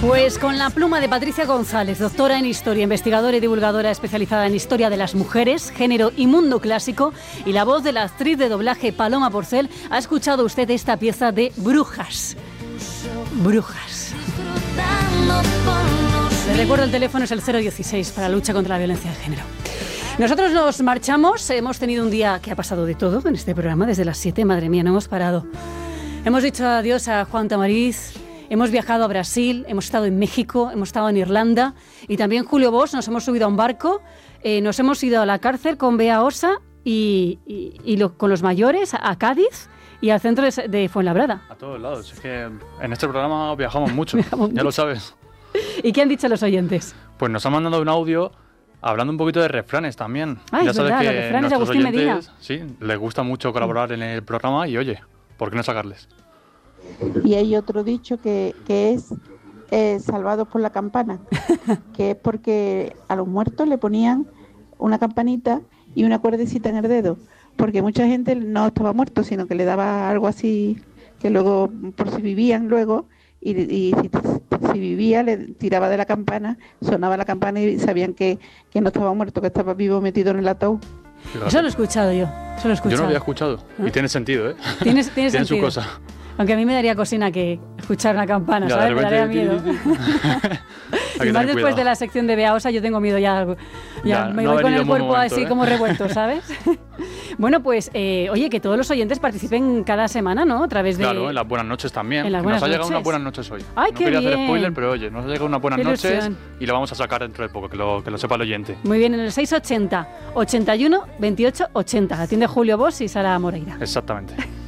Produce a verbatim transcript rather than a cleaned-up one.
Pues con la pluma de Patricia González, doctora en Historia, investigadora y divulgadora especializada en Historia de las Mujeres, Género y Mundo Clásico, y la voz de la actriz de doblaje Paloma Porcel, ha escuchado usted esta pieza de Brujas. Brujas. Le recuerdo, el teléfono es el cero dieciséis para la lucha contra la violencia de género. Nosotros nos marchamos, hemos tenido un día que ha pasado de todo en este programa, desde las siete, madre mía, no hemos parado. Hemos dicho adiós a Juan Tamariz. Hemos viajado a Brasil, hemos estado en México, hemos estado en Irlanda y también Julio Bosch, nos hemos subido a un barco, eh, nos hemos ido a la cárcel con Bea Osa y, y, y lo, con los mayores a Cádiz y al centro de, de Fuenlabrada. A todos lados, es que en este programa viajamos mucho, viajamos ya mucho. Lo sabes. ¿Y qué han dicho los oyentes? Pues nos han mandado un audio hablando un poquito de refranes también. Ay, ya es sabes verdad, que los refranes de nuestros Agustín oyentes, Medina. sí, les gusta mucho colaborar en el programa y oye, ¿por qué no sacarles? Y hay otro dicho que, que es eh, salvados por la campana, que es porque a los muertos le ponían una campanita y una cuerdecita en el dedo, porque mucha gente no estaba muerto, sino que le daba algo así, que luego, por si vivían luego, y, y si, si vivía, le tiraba de la campana, sonaba la campana y sabían que, que no estaba muerto, que estaba vivo metido en el ataúd. Fíjate. Eso lo he escuchado yo, eso lo he escuchado. Yo no lo había escuchado, ¿Ah? Y tiene sentido, ¿eh? Tiene, tiene, tiene sentido. su cosa. Aunque a mí me daría cosina que escuchar una campana, Ya, ¿sabes? Me daría miedo. Hay Y que más tener después cuidado. de la sección de Bea Osa, yo tengo miedo ya. Ya, Ya, me no voy ha con venido el en buen cuerpo momento, así ¿eh? como revuelto, ¿sabes? Bueno, pues, eh, oye, que todos los oyentes participen cada semana, ¿no? A través de... Claro, en las buenas noches también. En las Nos buenas ha llegado noches. unas buenas noches hoy. Ay, no qué quería bien. hacer spoiler, pero oye, nos ha llegado unas buenas Qué noches ilusión. y lo vamos a sacar dentro de poco, que lo, que lo sepa el oyente. Muy bien, en el seiscientos ochenta, ochenta y uno, veintiocho, ochenta. Atiende Julio Bosch y Sara Moreira. Exactamente.